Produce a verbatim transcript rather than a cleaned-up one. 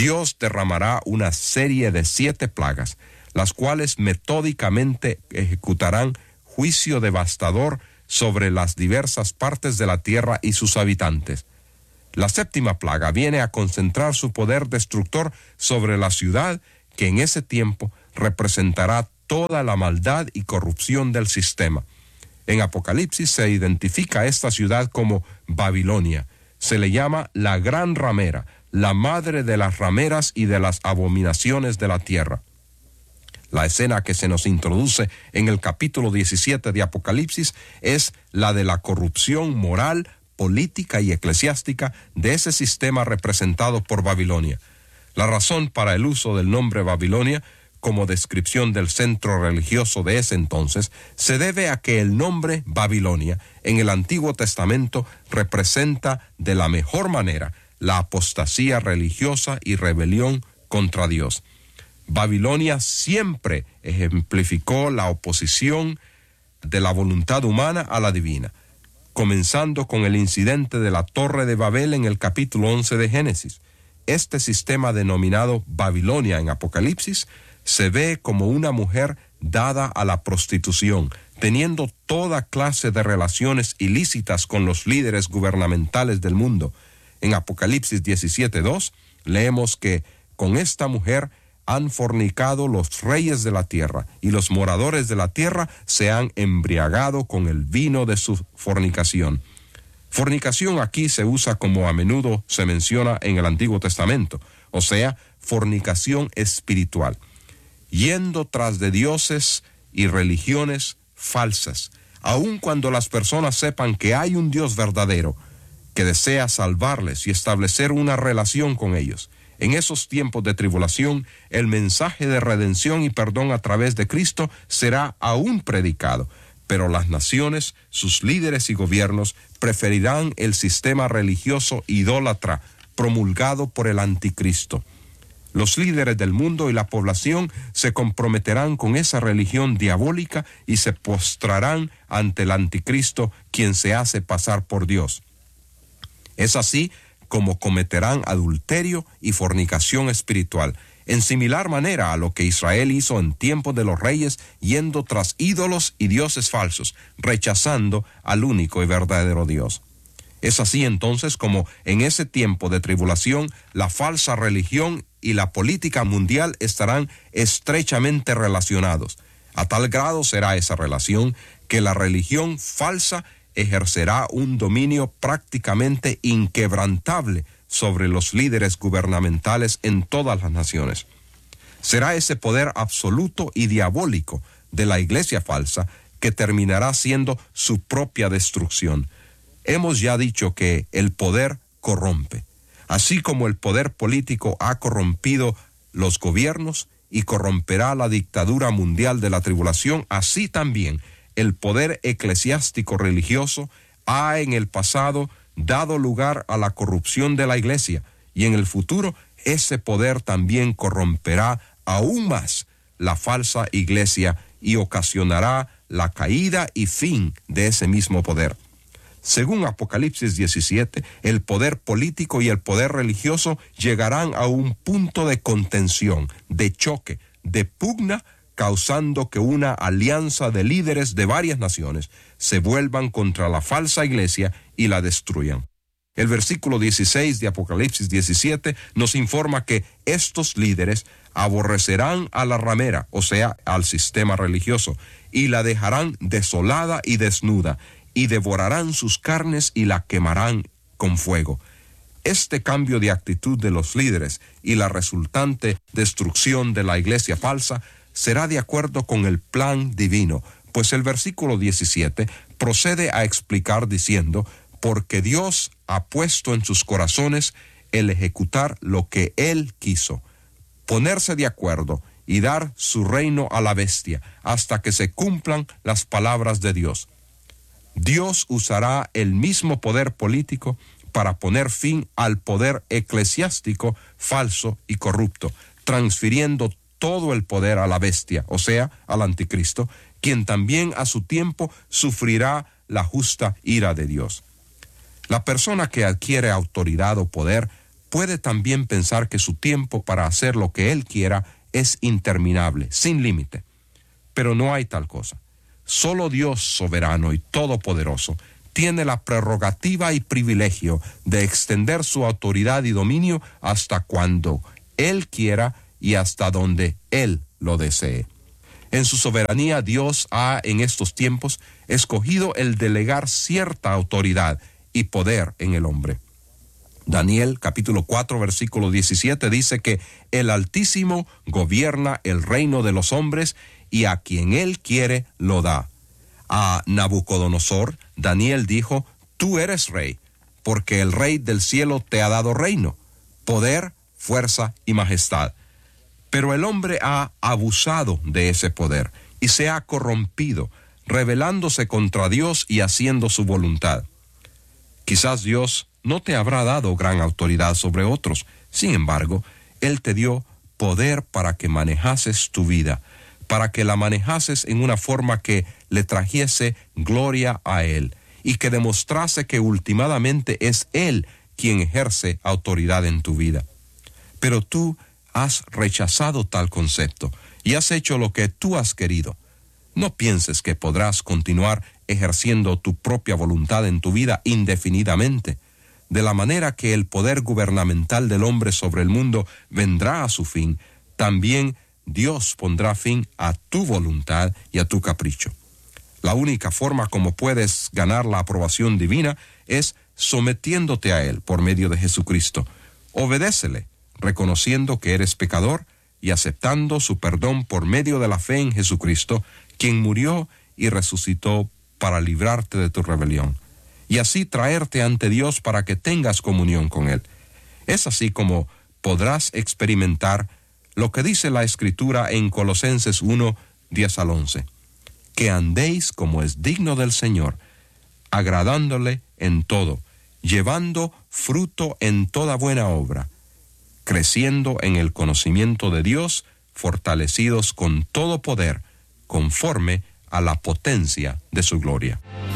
Dios derramará una serie de siete plagas, las cuales metódicamente ejecutarán juicio devastador sobre las diversas partes de la tierra y sus habitantes. La séptima plaga viene a concentrar su poder destructor sobre la ciudad, que en ese tiempo representará toda la maldad y corrupción del sistema. En Apocalipsis se identifica a esta ciudad como Babilonia. Se le llama la gran ramera, la madre de las rameras y de las abominaciones de la tierra. La escena que se nos introduce en el capítulo diecisiete de Apocalipsis es la de la corrupción moral, política y eclesiástica de ese sistema representado por Babilonia. La razón para el uso del nombre Babilonia como descripción del centro religioso de ese entonces se debe a que el nombre Babilonia en el Antiguo Testamento representa de la mejor manera la apostasía religiosa y rebelión contra Dios. Babilonia siempre ejemplificó la oposición de la voluntad humana a la divina, comenzando con el incidente de la Torre de Babel en el capítulo once de Génesis. Este sistema denominado Babilonia en Apocalipsis se ve como una mujer dada a la prostitución, teniendo toda clase de relaciones ilícitas con los líderes gubernamentales del mundo. En Apocalipsis diecisiete dos leemos que con esta mujer han fornicado los reyes de la tierra, y los moradores de la tierra se han embriagado con el vino de su fornicación. Fornicación aquí se usa como a menudo se menciona en el Antiguo Testamento, o sea, fornicación espiritual, yendo tras de dioses y religiones falsas, aun cuando las personas sepan que hay un Dios verdadero que desea salvarles y establecer una relación con ellos. En esos tiempos de tribulación, el mensaje de redención y perdón a través de Cristo será aún predicado, pero las naciones, sus líderes y gobiernos preferirán el sistema religioso idólatra promulgado por el anticristo. Los líderes del mundo y la población se comprometerán con esa religión diabólica y se postrarán ante el anticristo, quien se hace pasar por Dios. Es así como cometerán adulterio y fornicación espiritual, en similar manera a lo que Israel hizo en tiempos de los reyes, yendo tras ídolos y dioses falsos, rechazando al único y verdadero Dios. Es así entonces como en ese tiempo de tribulación, la falsa religión y la política mundial estarán estrechamente relacionados. A tal grado será esa relación que la religión falsa ejercerá un dominio prácticamente inquebrantable sobre los líderes gubernamentales en todas las naciones. Será ese poder absoluto y diabólico de la iglesia falsa que terminará siendo su propia destrucción. Hemos ya dicho que el poder corrompe. Así como el poder político ha corrompido los gobiernos y corromperá la dictadura mundial de la tribulación, así también el poder eclesiástico religioso ha en el pasado dado lugar a la corrupción de la iglesia, y en el futuro ese poder también corromperá aún más la falsa iglesia y ocasionará la caída y fin de ese mismo poder. Según Apocalipsis diecisiete, el poder político y el poder religioso llegarán a un punto de contención, de choque, de pugna, causando que una alianza de líderes de varias naciones se vuelvan contra la falsa iglesia y la destruyan. El versículo dieciséis de Apocalipsis diecisiete nos informa que estos líderes aborrecerán a la ramera, o sea, al sistema religioso, y la dejarán desolada y desnuda, y devorarán sus carnes y la quemarán con fuego. Este cambio de actitud de los líderes y la resultante destrucción de la iglesia falsa será de acuerdo con el plan divino, pues el versículo diecisiete procede a explicar diciendo: porque Dios ha puesto en sus corazones el ejecutar lo que Él quiso, ponerse de acuerdo y dar su reino a la bestia hasta que se cumplan las palabras de Dios. Dios usará el mismo poder político para poner fin al poder eclesiástico falso y corrupto, transfiriendo todo el poder a la bestia, o sea, al anticristo, quien también a su tiempo sufrirá la justa ira de Dios. La persona que adquiere autoridad o poder puede también pensar que su tiempo para hacer lo que Él quiera es interminable, sin límite. Pero no hay tal cosa. Solo Dios soberano y todopoderoso tiene la prerrogativa y privilegio de extender su autoridad y dominio hasta cuando Él quiera y hasta donde Él lo desee. En su soberanía, Dios ha, en estos tiempos, escogido el delegar cierta autoridad y poder en el hombre. Daniel, capítulo cuatro, versículo diecisiete, dice que el Altísimo gobierna el reino de los hombres y a quien Él quiere lo da. A Nabucodonosor, Daniel dijo, tú eres rey, porque el Rey del cielo te ha dado reino, poder, fuerza y majestad. Pero el hombre ha abusado de ese poder y se ha corrompido, rebelándose contra Dios y haciendo su voluntad. Quizás Dios no te habrá dado gran autoridad sobre otros, sin embargo, Él te dio poder para que manejases tu vida, para que la manejases en una forma que le trajese gloria a Él y que demostrase que últimamente es Él quien ejerce autoridad en tu vida. Pero tú has rechazado tal concepto y has hecho lo que tú has querido. No pienses que podrás continuar ejerciendo tu propia voluntad en tu vida indefinidamente. De la manera que el poder gubernamental del hombre sobre el mundo vendrá a su fin, también Dios pondrá fin a tu voluntad y a tu capricho. La única forma como puedes ganar la aprobación divina es sometiéndote a Él por medio de Jesucristo. Obedécele, reconociendo que eres pecador y aceptando su perdón por medio de la fe en Jesucristo, quien murió y resucitó para librarte de tu rebelión, y así traerte ante Dios para que tengas comunión con Él. Es así como podrás experimentar lo que dice la Escritura en Colosenses uno, diez al once, que andéis como es digno del Señor, agradándole en todo, llevando fruto en toda buena obra, creciendo en el conocimiento de Dios, fortalecidos con todo poder, conforme a la potencia de su gloria.